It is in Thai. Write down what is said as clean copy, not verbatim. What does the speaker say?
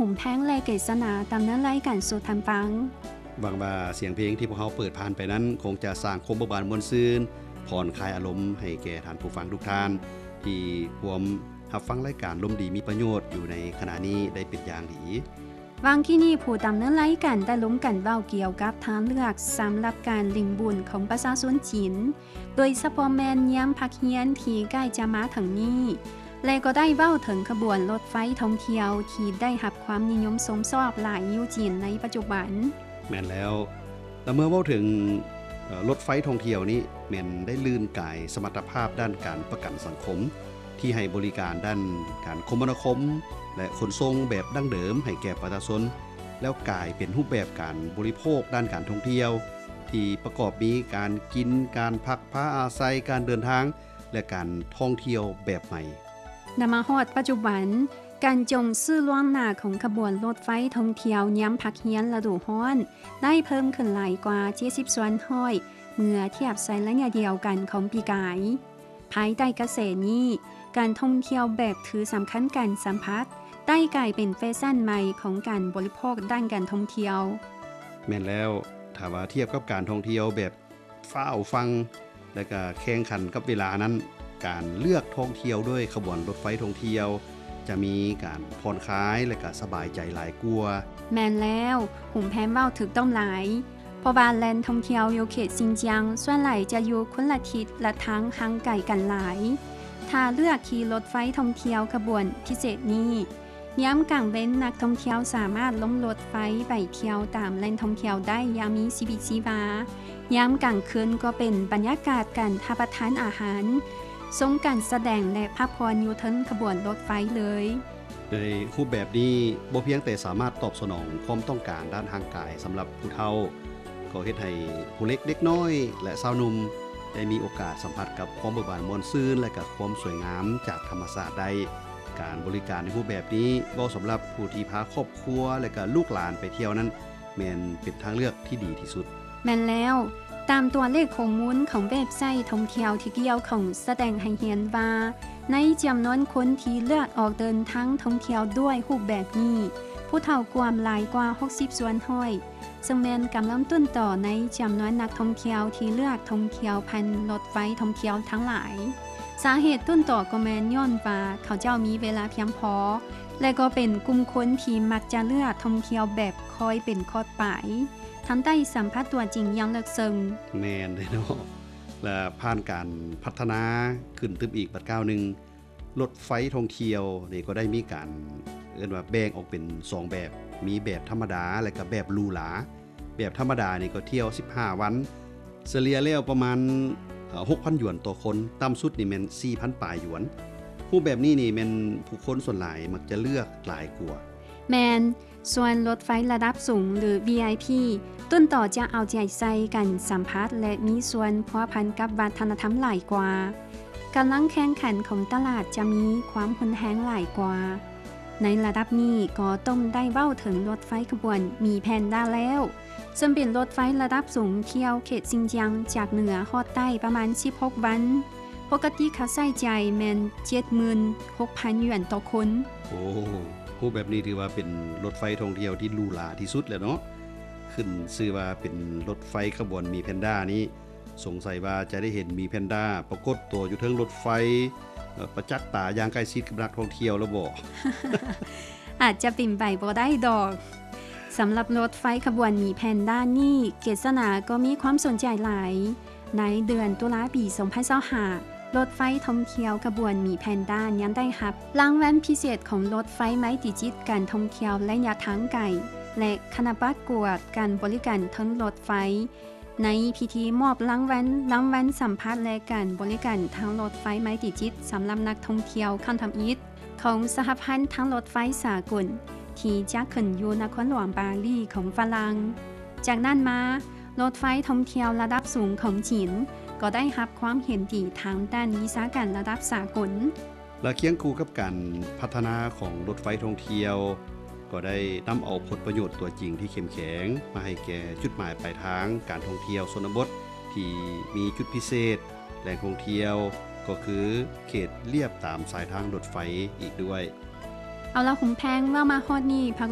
หุ่มแพ้งและเกษนาตามนั้นไล่กันสู่ทันฟังหวังว่าเสียงเพลงที่พวกเขาเปิดผ่านไปนั้นคงจะสร้างความเบิกบานมวลซื่นผ่อนคลายอารมณ์ให้แก่ท่านผู้ฟังทุกท่านที่ความรับฟังรายการลมดีมีประโยชน์อยู่ในขณะนี้ได้เป็นอย่างดีวางที่นี่ผู้ตามเนื้อไล่กันได้ล้มกันเว้าเกี่ยวกับทางเลือกสำหรับการลิงบุญของประชาชนจีนโดยเฉพาะแม่นย้ำพักเฮียนที่ใกล้จะมาถึงนี้และก็ได้เว้าถึงขบวนรถไฟท่องเที่ยวที่ได้รับความนิยมชมชอบหลายอยู่จีนในปัจจุบันแม่นแล้วเมื่อเว้าถึงรถไฟท่องเที่ยวนี้แม่นได้ลื่นกายสมรรถภาพด้านการประกันสังคมที่ให้บริการด้านการคมนาคมและขนส่งแบบดั้งเดิมให้แก่ประชาชนแล้วกลายเป็นรูปแบบการบริโภคด้านการท่องเที่ยวที่ประกอบมีการกินการพักผ้าอาศัยการเดินทางและการท่องเที่ยวแบบใหม่นำมาฮอดปัจจุบันการจงซื้อล่วงหน้าของขบวนรถไฟท่องเที่ยวย้ำพักเฮียนฤดูร้อนได้เพิ่มขึ้นหลายกว่า70ส่วนห้อยเมื่อเทียบใส่ระยะเดียวกันของปีกายภายใต้กระแสนี้การท่องเที่ยวแบบถือสำคัญการสัมผัสได้กลายเป็นแฟชั่นใหม่ของการบริโภคด้านการท่องเที่ยวแม่นแล้วถ้าว่าเทียบกับการท่องเที่ยวแบบฟ้าวฟังและก็แข่งขันกับเวลานั้นการเลือกท่องเที่ยวด้วยขบวนรถไฟท่องเที่ยวจะมีการผ่อนคลายและก็สบายใจหลายกว่าแม่นแล้วหุ่มแพมเว้าถึกต้องหลายเพราะว่าแลนด์ท่องเที่ยวอยู่เขตซินเจียงส่วนใหญ่จะอยู่คนละทิศและทางห่างไกลกันหลายถ้าเลือกขี่รถไฟท่องเที่ยวขบวนพิเศษนี้ย้ำกลางเว้นนักท่องเที่ยวสามารถล้มรถไฟไปเที่ยวตามแหล่งท่องเที่ยวได้อย่างมีชีวิตชีวาย้ำกลางคืนก็เป็นบรรยากาศการรับประทานอาหารทรงการแสดงและพักผ่อนอยู่ทั้งขบวนรถไฟเลยในรูปแบบนี้บ่เพียงแต่สามารถตอบสนองความต้องการด้านทางกายสำหรับผู้เฒ่าก็เฮ็ดให้ผู้เล็กเด็กน้อยและสาวหนุ่มได้มีโอกาสสัมผัสกับความเบิกบานม่วนซื่นและกับความสวยงามจากธรรมชาติได้การบริการในรูปแบบนี้บ่สำหรับผู้ที่พาครอบครัวและก็ลูกหลานไปเที่ยวนั้นแม่นเป็นทางเลือกที่ดีที่สุดแม่นแล้วตามตัวเลขข้อมูลของเว็บไซต์ท่องเที่ยวที่เกี่ยวของแสดงให้เห็นว่าในจำนวนคนที่เลือกออกเดินทางท่องเที่ยวด้วยรูปแบบนี้ผู้เฒ่ากว่าหลายกว่า60ส่วนห้อยซึ่งแม่นกำลังต้นต่อในจำนวนนักท่องเที่ยวที่เลือกท่องเที่ยวพันรถไฟท่องเที่ยวทั้งหลายสาเหตุต้นต่อก็แม่นย้อนว่าเขาเจ้ามีเวลาเพียงพอและก็เป็นกลุ่มคนที่มักจะเลือกท่องเที่ยวแบบคอยเป็นคอดปายทำได้สัมผัสตัวจริงอย่างลึกซึ้งแม่นเด้เนาะและผ่านการพัฒนาขึ้นตึบอีกบัดก้าวนึงรถไฟท่องเที่ยวนี่ก็ได้มีการว่าแบ่งออกเป็น2แบบมีแบบธรรมดาและก็แบบหรูหราแบบธรรมดานี่ก็เที่ยว15วันเฉลี่ยแล้วประมาณ6,000 หยวนต่อคนต่ำสุดนี่แม่น 4,000 ปลายหยวนรูปแบบนี้นี่แม่นผู้คนส่วนหลายมักจะเลือกหลายกว่าแม่นส่วนรถไฟระดับสูงหรือ VIP ต้นต่อจะเอาใจใส่กันสัมผัสและมีส่วนพัวพันกับวัฒนธรรมหลายกว่ากำลังแข่งขันของตลาดจะมีความหุนแฮงหลายกว่าในระดับนี้ก็ต้องได้เว้าถึงรถไฟขบวนมีแพนด้าแล้วซึ่งเป็นรถไฟระดับสูงเที่ยวเขตซินเจียงจากเหนือฮอดใต้ประมาณ16วันปกติค่าใช้จ่ายแม่น 76,000 หยวนต่อคนโอ้รูปแบบนี้ถือว่าเป็นรถไฟท่องเที่ยวที่หรูหราที่สุดแล้วเนาะขึ้นชื่อว่าเป็นรถไฟขบวนมีแพนด้านี้สงสัยว่าจะได้เห็นมีแพนด้าปรากฏตัวอยู่เทิงรถไฟประจักษ์ตาอย่างใกล้ชิดกับนักท่องเที่ยวแล้วบ่อาจจะปิ่มไปบ่ได้ดอกสำหรับรถไฟขบวนมีแพนด้านี่เกษณาก็มีความสนใจหลายในเดือนตุลาปี2025รถไฟท่องเที่ยวขบวนมีแพนด้ายังได้รับรางวัลพิเศษของรถไฟไม้ดิจิตการท่องเที่ยวระยะทางไกลและคณะประกวดการบริการทั้งรถไฟในพิธีมอบรางวัลสัมภาษณ์และการบริการทางรถไฟไม้ดิจิตสำหรับนักท่องเที่ยวขั้นทำอิฐของสหพันธ์ทางรถไฟสากลที่จะขึ้นอยู่นครหลวงปารีสของฝรั่งจากนั้นมารถไฟท่องเที่ยวระดับสูงของจีนก็ได้รับความเห็นดีทางด้านวิชาการระดับสากลและเคียงคู่กับการพัฒนาของรถไฟท่องเที่ยวก็ได้นำเอาผลประโยชน์ตัวจริงที่เข้มแข็งมาให้แก่จุดหมายปลายทางการท่องเที่ยวชนบทที่มีจุดพิเศษแหล่งท่องเที่ยวก็คือเขตเลียบตามสายทางรถไฟอีกด้วยเอาละขุมแพงว่ามาฮอดนี่พัก